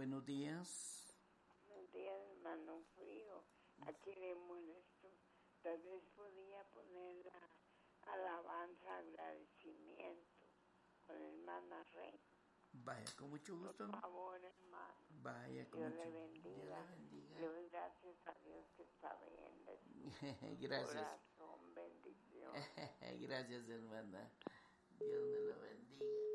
buenos días. Buenos días, hermano Frío. Aquí le molesto. Tal vez podía poner la alabanza, agradecimiento con la hermana Rey. Vaya, con mucho gusto. Por favor, hermano. Vaya, con Dios mucho le bendiga. Dios le bendiga. Le doy gracias a Dios que está bien. Gracias. Corazón, bendición. Gracias, hermana. Dios me lo bendiga.